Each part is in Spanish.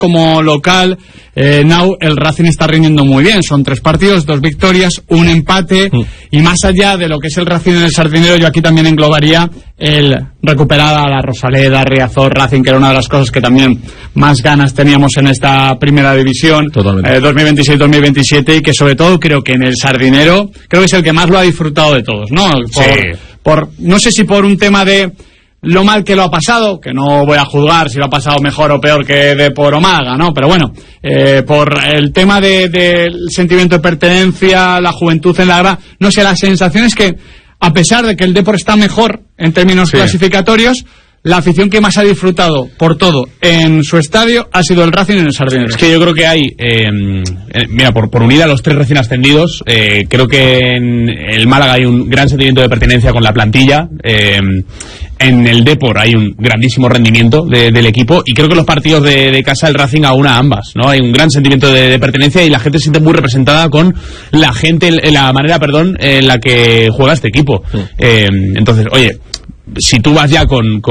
como local, now el Racing está rindiendo muy bien. Son 3 partidos, 2 victorias, 1 empate. Y más allá de lo que es el Racing en el Sardinero, yo aquí también englobaría el recuperar a la Rosaleda, Riazor, Racing, que era una de las cosas que también más ganas teníamos en esta primera división, 2026-2027, y que sobre todo creo que en el Sardinero, creo que es el que más lo ha disfrutado de todos, ¿no? No sé si por un tema de lo mal que lo ha pasado, que no voy a juzgar si lo ha pasado mejor o peor que Depor o Málaga, ¿no? Pero bueno, por el tema del sentimiento de pertenencia, la juventud en la grada, no sé, la sensación es que, a pesar de que el Depor está mejor en términos clasificatorios, la afición que más ha disfrutado por todo en su estadio ha sido el Racing en el Sardinero. Es que yo creo que hay, mira, por unir a los 3 recién ascendidos, creo que en el Málaga hay un gran sentimiento de pertenencia con la plantilla. En el Depor hay un grandísimo rendimiento del equipo, y creo que los partidos de casa del Racing aúna ambas, ¿no? Hay un gran sentimiento de pertenencia y la gente se siente muy representada con la manera en la que juega este equipo. Entonces, oye, si tú vas ya con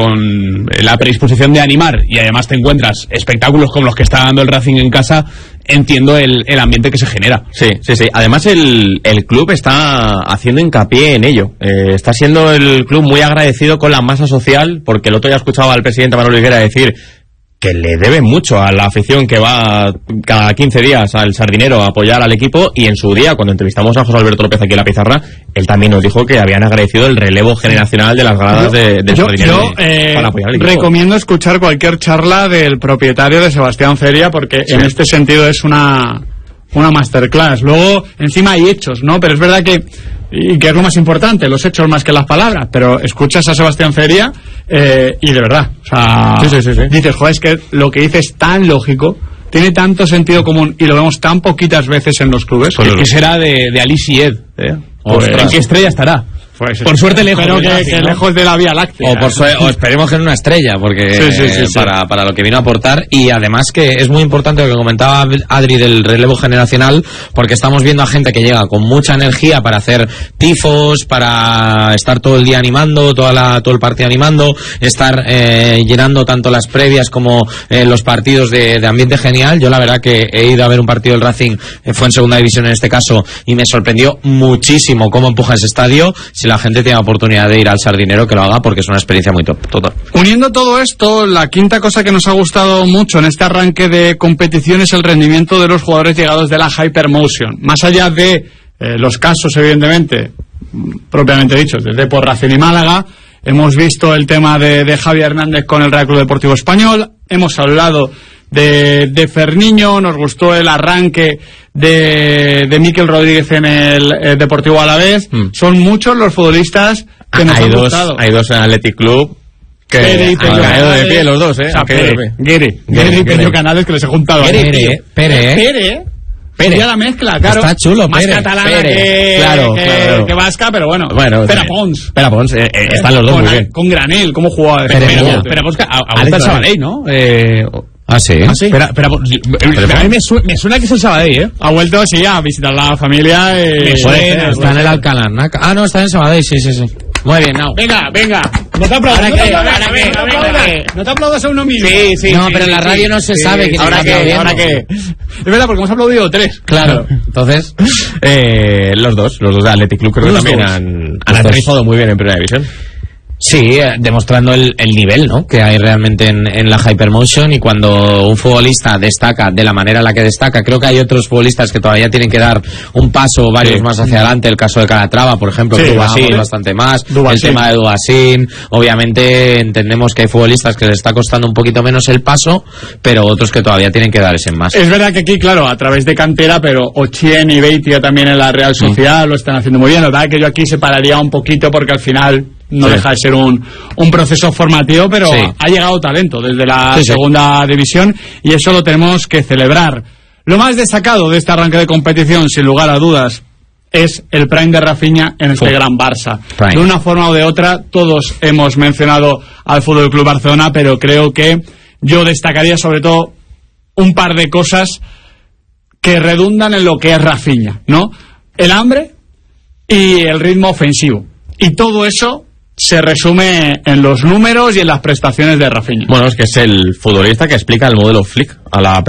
la predisposición de animar y además te encuentras espectáculos como los que está dando el Racing en casa, entiendo el ambiente que se genera. Sí. Además el club está haciendo hincapié en ello. Está siendo el club muy agradecido con la masa social, porque el otro día escuchaba al presidente Manuel Higuera decir que le debe mucho a la afición que va cada 15 días al Sardinero a apoyar al equipo, y en su día, cuando entrevistamos a José Alberto López aquí en la pizarra, él también nos dijo que habían agradecido el relevo generacional de las gradas del Sardinero para apoyar al equipo. Recomiendo escuchar cualquier charla del propietario, de Sebastián Feria, porque en este sentido es una masterclass. Luego, encima hay hechos, ¿no? Pero es verdad que es lo más importante, los hechos más que las palabras, pero escuchas a Sebastián Feria y de verdad, o sea, dices, joder, es que lo que dice es tan lógico, tiene tanto sentido común y lo vemos tan poquitas veces en los clubes. ¿Qué será de Ali Sied? ¿En qué estrella estará? Pues por suerte lejos. Espero que lejos de la Vía Láctea. O esperemos que en una estrella, porque para lo que vino a aportar. Y además que es muy importante lo que comentaba Adri del relevo generacional, porque estamos viendo a gente que llega con mucha energía para hacer tifos, para estar todo el día animando, todo el partido animando, estar llenando tanto las previas como los partidos de ambiente genial. Yo la verdad que he ido a ver un partido del Racing, fue en segunda división en este caso, y me sorprendió muchísimo cómo empuja ese estadio. Si la gente tiene la oportunidad de ir al Sardinero, que lo haga, porque es una experiencia muy top, total. Uniendo todo esto, la quinta cosa que nos ha gustado mucho en este arranque de competición es el rendimiento de los jugadores llegados de la Hypermotion. Más allá de los casos, evidentemente, propiamente dichos, de Depor, Racing y Málaga, hemos visto el tema de Javi Hernández con el Real Club Deportivo Español, hemos hablado de Ferniño, nos gustó el arranque de Mikel Rodríguez en el Deportivo Alavés. Son muchos los futbolistas que nos han gustado. Hay dos en Athletic Club que han caído de pie los dos, o sea, Guiri y Peño Canales, que les he juntado. Pere. Ya la mezcla, claro. Está chulo, más Pere. Catalana que vasca, pero bueno. Pere Pons. Están los dos muy bien. Con Granel, ¿cómo jugaba? Pere Pons, a vuelta al Sabadell, ¿no? ¿Sí? Pero a mí me suena que es el Sabadell, ¿eh? Ha vuelto, sí, a visitar la familia. Me suena, está en el Alcalá. No, está en el Sabadell, sí. Muy bien, no. Venga. No te aplaudas. No te aplaudas a uno mismo. Sí. No, pero en la radio no se sabe quién está aplaudiendo. Ahora que. Es verdad, porque hemos aplaudido 3. Claro. Entonces, los dos de Athletic Club creo que también han aterrizado muy bien en Primera División. Sí, demostrando el nivel, ¿no?, que hay realmente en la Hypermotion. Y cuando un futbolista destaca de la manera en la que destaca, creo que hay otros futbolistas que todavía tienen que dar un paso o varios más hacia adelante. El caso de Calatrava, por ejemplo, que Dubasín bastante más. El tema de Dubasín, obviamente entendemos que hay futbolistas que les está costando un poquito menos el paso, pero otros que todavía tienen que dar ese más. Es verdad que aquí, claro, a través de cantera, pero Ochien y Beitia también en la Real Sociedad lo están haciendo muy bien. La verdad que yo aquí separaría un poquito, porque al final no deja de ser un proceso formativo, pero ha llegado talento desde la segunda división, y eso lo tenemos que celebrar. Lo más destacado de este arranque de competición, sin lugar a dudas, es el prime de Rafinha en este gran Barça. De una forma o de otra, todos hemos mencionado al Fútbol Club Barcelona, pero creo que yo destacaría sobre todo un par de cosas que redundan en lo que es Rafinha, ¿no? El hambre y el ritmo ofensivo. Y todo eso se resume en los números y en las prestaciones de Rafinha. Bueno, es que es el futbolista que explica el modelo Flick a la